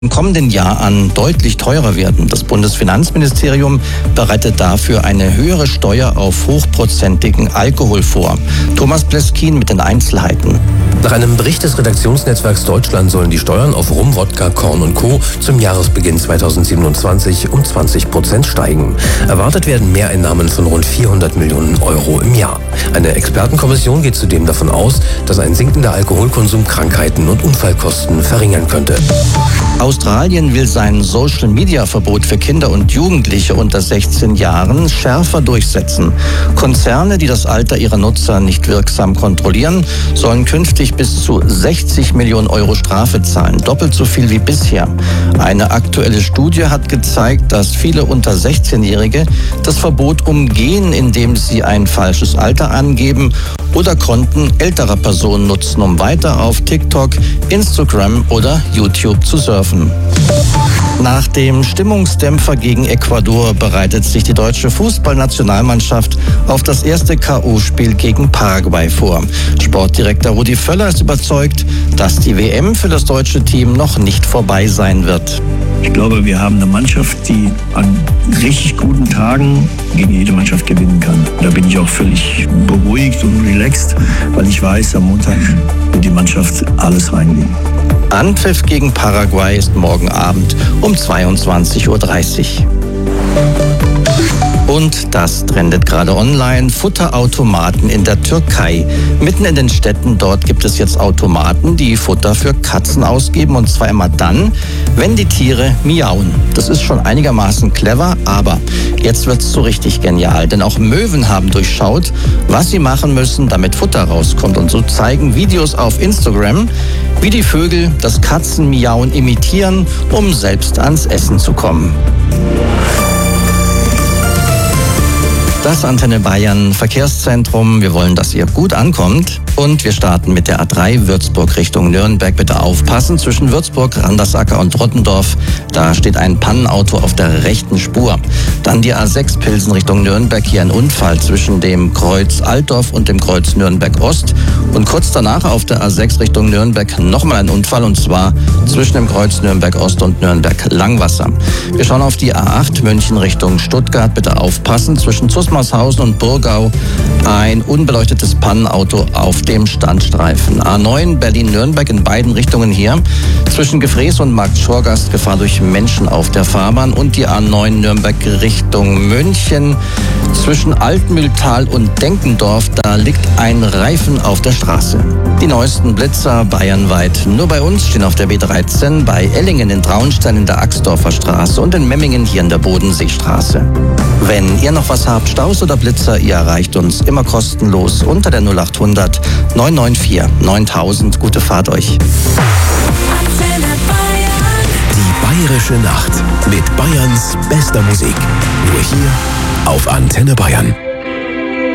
im kommenden Jahr an deutlich teurer werden. Das Bundesfinanzministerium bereitet dafür eine höhere Steuer auf hochprozentigen Alkohol vor. Thomas Pleskin mit den Einzelheiten. Nach einem Bericht des Redaktionsnetzwerks Deutschland sollen die Steuern auf Rum, Wodka, Korn und Co. zum Jahresbeginn 2027 um 20% steigen. Erwartet werden Mehreinnahmen von rund 400 Millionen Euro im Jahr. Eine Expertenkommission geht zudem davon aus, dass ein sinkender Alkoholkonsum Krankheiten und Unfallkosten verringern könnte. Australien will sein Social-Media-Verbot für Kinder und Jugendliche unter 16 Jahren schärfer durchsetzen. Konzerne, die das Alter ihrer Nutzer nicht wirksam kontrollieren, sollen künftig bis zu 60 Millionen Euro Strafe zahlen, doppelt so viel wie bisher. Eine aktuelle Studie hat gezeigt, dass viele unter 16-Jährige das Verbot umgehen, indem sie ein falsches Alter angeben oder Konten älterer Personen nutzen, um weiter auf TikTok, Instagram oder YouTube zu surfen. Nach dem Stimmungsdämpfer gegen Ecuador bereitet sich die deutsche Fußballnationalmannschaft auf das erste K.O.-Spiel gegen Paraguay vor. Sportdirektor Rudi Völler ist überzeugt, dass die WM für das deutsche Team noch nicht vorbei sein wird. Ich glaube, wir haben eine Mannschaft, die an richtig guten Tagen gegen jede Mannschaft gewinnen kann. Da bin ich auch völlig beruhigt und relaxed, weil ich weiß, am Montag wird die Mannschaft alles reinlegen. Anpfiff gegen Paraguay ist morgen Abend um 22:30 Uhr. Und das trendet gerade online. Futterautomaten in der Türkei. Mitten in den Städten dort gibt es jetzt Automaten, die Futter für Katzen ausgeben. Und zwar immer dann, wenn die Tiere miauen. Das ist schon einigermaßen clever, aber jetzt wird es so richtig genial. Denn auch Möwen haben durchschaut, was sie machen müssen, damit Futter rauskommt. Und so zeigen Videos auf Instagram, wie die Vögel das Katzenmiauen imitieren, um selbst ans Essen zu kommen. Das Antenne Bayern Verkehrszentrum. Wir wollen, dass ihr gut ankommt. Und wir starten mit der A3 Würzburg Richtung Nürnberg. Bitte aufpassen. Zwischen Würzburg, Randersacker und Rottendorf. Da steht ein Pannenauto auf der rechten Spur. Dann die A6 Pilsen Richtung Nürnberg. Hier ein Unfall zwischen dem Kreuz Altdorf und dem Kreuz Nürnberg Ost. Und kurz danach auf der A6 Richtung Nürnberg nochmal ein Unfall. Und zwar zwischen dem Kreuz Nürnberg Ost und Nürnberg Langwasser. Wir schauen auf die A8 München Richtung Stuttgart. Bitte aufpassen. Zwischen Zusmarshausen und Burgau ein unbeleuchtetes Pannenauto auf dem Standstreifen. A9 Berlin-Nürnberg in beiden Richtungen hier. Zwischen Gefrees und Markt Schorgast Gefahr durch Menschen auf der Fahrbahn. Und die A9 Nürnberg Richtung München. Zwischen Altmühltal und Denkendorf, da liegt ein Reifen auf der Straße. Die neuesten Blitzer bayernweit. Nur bei uns stehen auf der B13, bei Ellingen in Traunstein in der Axdorfer Straße und in Memmingen hier in der Bodenseestraße. Wenn ihr noch was habt, Staus oder Blitzer, ihr erreicht uns immer kostenlos unter der 0800 994 9000. Gute Fahrt euch. Die Bayerische Nacht mit Bayerns bester Musik. Nur hier auf Antenne Bayern.